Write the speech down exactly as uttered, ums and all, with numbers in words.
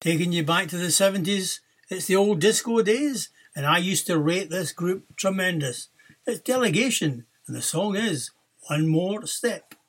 Taking you back to the seventies, it's the old disco days, and I used to rate this group tremendous. It's Delegation, and the song is One More Step.